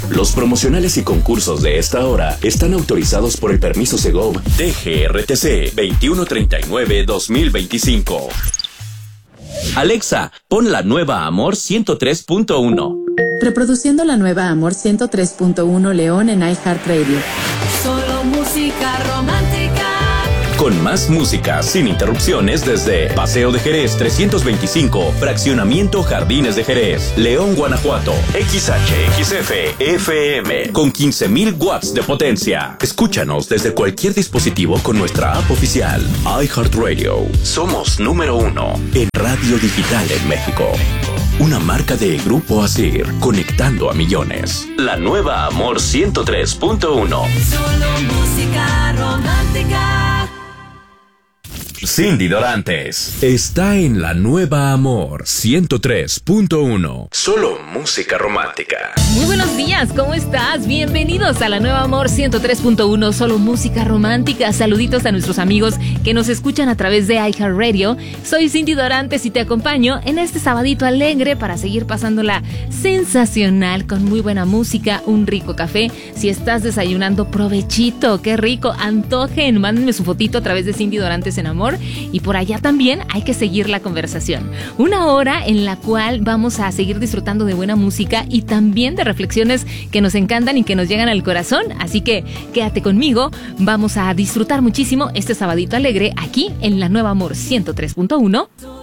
Los promocionales y concursos de esta hora están autorizados por el permiso Segov DGRTC 2139-2025. Alexa, pon la nueva Amor 103.1. Reproduciendo la nueva Amor 103.1 León en iHeartRadio. Solo música romántica. Con más música, sin interrupciones desde Paseo de Jerez 325, Fraccionamiento Jardines de Jerez, León, Guanajuato. XHXF FM con 15,000 watts de potencia. Escúchanos desde cualquier dispositivo con nuestra app oficial iHeartRadio. Somos número 1 en radio digital en México. Una marca de Grupo Asir, conectando a millones. La nueva Amor 103.1. Solo música romántica. Cindy Dorantes está en la nueva Amor 103.1. Solo música romántica. Muy buenos días, ¿cómo estás? Bienvenidos a la nueva Amor 103.1, solo música romántica. Saluditos a nuestros amigos que nos escuchan a través de iHeartRadio. Soy Cindy Dorantes y te acompaño en este sabadito alegre para seguir pasándola sensacional con muy buena música, un rico café. Si estás desayunando, provechito, qué rico, antojen, mándenme su fotito a través de Cindy Dorantes en Amor. Y por allá también hay que seguir la conversación. Una hora en la cual vamos a seguir disfrutando de buena música y también de reflexiones que nos encantan y que nos llegan al corazón. Así que quédate conmigo, vamos a disfrutar muchísimo este sabadito alegre aquí en la nueva Amor 103.1.